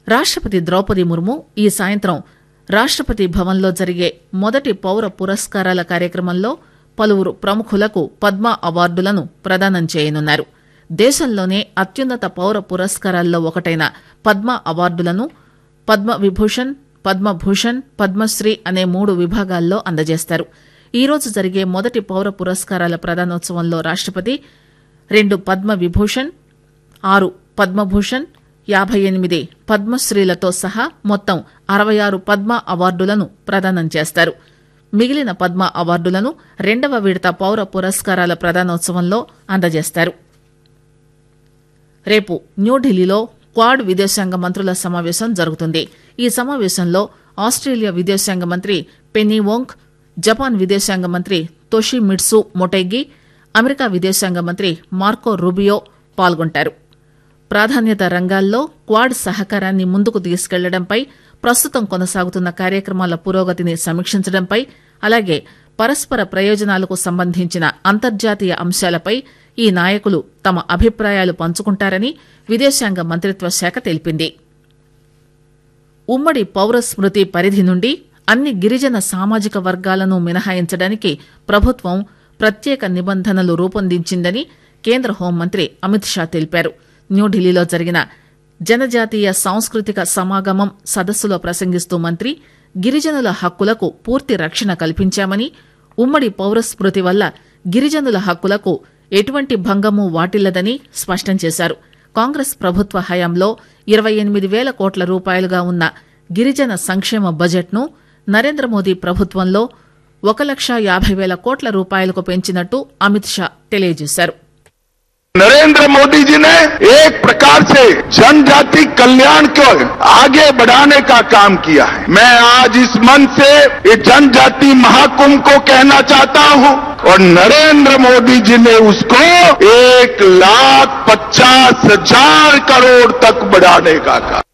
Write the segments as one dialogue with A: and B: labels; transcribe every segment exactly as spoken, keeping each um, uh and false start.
A: రాష్టపతి ద్రౌపది ముర్ము ఈ సాయంత్రం రాష్టపతి భవన్లో జరిగే మొదటి పౌర పురస్కారాల కార్యక్రమంలో పలువురు ప్రముఖులకు పద్మ అవార్డులను ప్రదానం చేయనున్నారు. దేశంలోనే అత్యున్నత పౌర పురస్కారాల్లో ఒకటైన పద్మ అవార్డులను పద్మ విభూషణ్, పద్మభూషణ్, పద్మశ్రీ అనే మూడు విభాగాల్లో అందజేస్తారు. ఈ రోజు జరిగే మొదటి పౌర పురస్కారాల ప్రదానోత్సవంలో రాష్టపతి రెండు పద్మ విభూషణ్, ఆరు పద్మభూషణ్, యాభై ఎనిమిది పద్మశ్రీలతో సహా మొత్తం అరవై ఆరు పద్మ అవార్డులను ప్రదానం చేస్తారు. మిగిలిన పద్మ అవార్డులను రెండవ విడత పౌర పురస్కారాల ప్రదానోత్సవంలో అందజేస్తారు. రేపు న్యూఢిల్లీలో క్వాడ్ విదేశాంగ మంత్రుల సమావేశం జరుగుతుంది. ఈ సమావేశంలో ఆస్ట్రేలియా విదేశాంగ మంత్రి పెన్నీ వోంగ్, జపాన్ విదేశాంగ మంత్రి తోషిమిట్సు మొటెగి, అమెరికా విదేశాంగ మంత్రి మార్కో రూబియో పాల్గొంటారు. ప్రాధాన్యత రంగాల్లో క్వాడ్ సహకారాన్ని ముందుకు తీసుకెళ్లడంపై, ప్రస్తుతం కొనసాగుతున్న కార్యక్రమాల పురోగతిని సమీక్షించడంపై, అలాగే పరస్పర ప్రయోజనాలకు సంబంధించిన అంతర్జాతీయ అంశాలపై ఈ నాయకులు తమ అభిప్రాయాలు పంచుకుంటారని విదేశాంగ మంత్రిత్వ శాఖ తెలిపింది. ఉమ్మడి పౌర స్మృతి పరిధి నుండి అన్ని గిరిజన సామాజిక వర్గాలను మినహాయించడానికి ప్రభుత్వం ప్రత్యేక నిబంధనలు రూపొందించిందని కేంద్ర హోంమంత్రి అమిత్ షా తెలిపారు. న్యూఢిల్లీలో జరిగిన జనజాతీయ సాంస్కృతిక సమాగమం సదస్సులో ప్రసంగిస్తూ మంత్రి గిరిజనుల హక్కులకు పూర్తి రక్షణ కల్పించామని, ఉమ్మడి పౌర స్మృతి వల్ల గిరిజనుల హక్కులకు ఎటువంటి భంగమూ వాటిల్లదని స్పష్టం చేశారు. కాంగ్రెస్ ప్రభుత్వ హయాంలో ఇరవై ఎనిమిది వేల కోట్ల రూపాయలుగా ఉన్న గిరిజన సంక్షేమ బడ్జెట్ను నరేంద్ర మోదీ ప్రభుత్వంలో ఒక లక్ష యాభై వేల కోట్ల రూపాయలకు పెంచినట్టు అమిత్ షా తెలియజేశారు.
B: नरेंद्र मोदी जी ने एक प्रकार से जनजाति कल्याण को आगे बढ़ाने का काम किया है. मैं आज इस मंच से ये जनजाति महाकुंभ को कहना चाहता हूं और नरेंद्र मोदी जी ने उसको एक लाख पचास हजार करोड़ तक बढ़ाने का काम.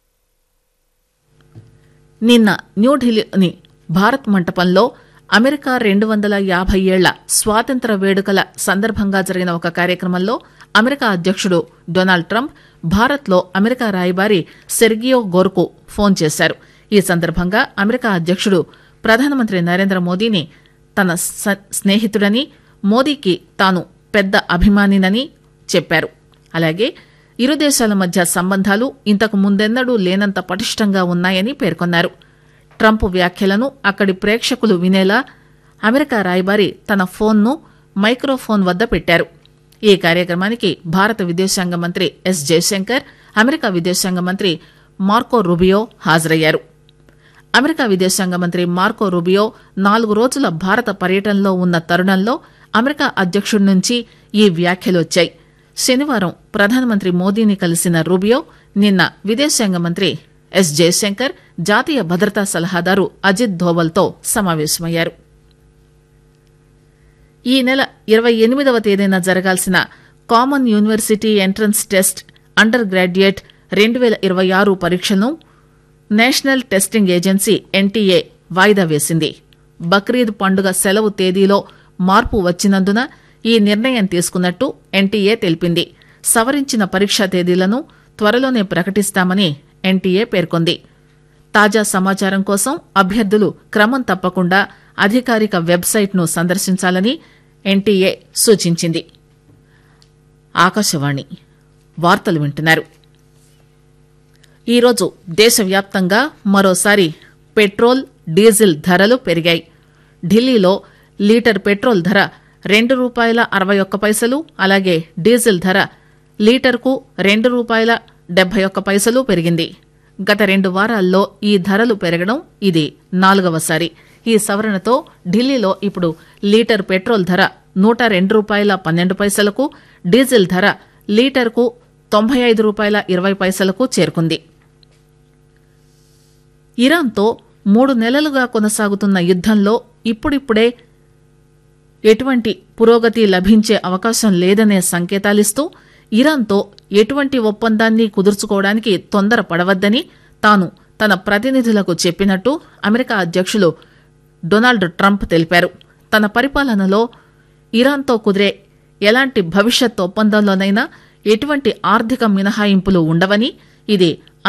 A: నిన్న న్యూఢిల్లీని భారత్ మంటపంలో అమెరికా రెండు వందల యాభై ఏళ్ల స్వాతంత్ర వేడుకల సందర్భంగా జరిగిన ఒక కార్యక్రమంలో అమెరికా అధ్యక్షుడు డొనాల్డ్ ట్రంప్ భారత్లో అమెరికా రాయబారి సెర్గియో గోర్కు ఫోన్ చేశారు. ఈ సందర్భంగా అమెరికా అధ్యక్షుడు ప్రధానమంత్రి నరేంద్ర మోదీని తన స్నేహితుడని, మోదీకి తాను పెద్ద అభిమానినని చెప్పారు. అలాగే ఇరు దేశాల మధ్య సంబంధాలు ఇంతకు ముందెన్నడూ లేనంత పటిష్టంగా ఉన్నాయని పేర్కొన్నారు. ట్రంప్ వ్యాఖ్యలను అక్కడి ప్రేక్షకులు వినేలా అమెరికా రాయబారి తన ఫోన్ను మైక్రోఫోన్ వద్ద పెట్టారు. ఈ కార్యక్రమానికి భారత విదేశాంగ మంత్రి ఎస్ జయశంకర్, అమెరికా విదేశాంగ మంత్రి మార్కో రూబియో హాజరయ్యారు. అమెరికా విదేశాంగ మంత్రి మార్కో రూబియో నాలుగు రోజుల భారత పర్యటనలో ఉన్న తరుణంలో అమెరికా అధ్యక్షుడి నుంచి ఈ వ్యాఖ్యలొచ్చాయి. శనివారం ప్రధానమంత్రి మోదీని కలిసిన రూబియో నిన్న విదేశాంగ మంత్రి ఎస్ జయశంకర్, జాతీయ భద్రతా సలహాదారు అజిత్ ధోవల్తో సమావేశమయ్యారు. ఈ నెల ఇరవై ఎనిమిదవ తేదీన జరగాల్సిన common university entrance test under graduate రెండు పేల ఇరవై ఆరు పరీక్షను నేషనల్ టెస్టింగ్ ఏజెన్సీ ఎన్టీఏ వాయిదా వేసింది. బక్రీద్ పండుగ సెలవు తేదీలో మార్పు వచ్చినందున ఈ నిర్ణయం తీసుకున్నట్టు ఎన్టీఏ తెలిపింది. సవరించిన పరీక్షా తేదీలను త్వరలోనే ప్రకటిస్తామని ఎన్టీఏ పేర్కొంది. తాజా సమాచారం కోసం అభ్యర్థులు క్రమం తప్పకుండా అధికారిక వెబ్సైట్ను సందర్శించాలని ఎన్టీఏ సూచించింది. ఆకాశవాణి వార్తలు వింటున్నారు. ఈరోజు దేశవ్యాప్తంగా మరోసారి పెట్రోల్, డీజిల్ ధరలు పెరిగాయి. ఢిల్లీలో లీటర్ పెట్రోల్ ధర రెండు రూపాయల అరవై ఒక్క పైసలు, అలాగే డీజిల్ ధర లీటర్కు రెండు రూపాయల డెబ్బై ఒక్క పైసలు పెరిగింది. గత రెండు వారాల్లో ఈ ధరలు పెరగడం ఇది నాలుగవసారి. ఈ సవరణతో ఢిల్లీలో ఇప్పుడు లీటర్ పెట్రోల్ ధర నూట రెండు రూపాయల పన్నెండు పైసలకు, డీజిల్ ధర లీటర్కు తొంభై ఐదు రూపాయల ఇరవై పైసలకు చేరుకుంది. ఇరాన్తో మూడు నెలలుగా కొనసాగుతున్న యుద్దంలో ఇప్పుడిప్పుడే ఎటువంటి పురోగతి లభించే అవకాశం లేదనే సంకేతాలిస్తూ ఇరాన్తో ఎటువంటి ఒప్పందాన్ని కుదుర్చుకోవడానికి తొందరపడవద్దని తాను తన ప్రతినిధులకు చెప్పినట్టు అమెరికా అధ్యక్షులు డొనాల్డ్ ట్రంప్ తెలిపారు. తన పరిపాలనలో ఇరాన్తో కుదిరే ఎలాంటి భవిష్యత్ ఒప్పందంలోనైనా ఎటువంటి ఆర్థిక మినహాయింపులు ఉండవని, ఇది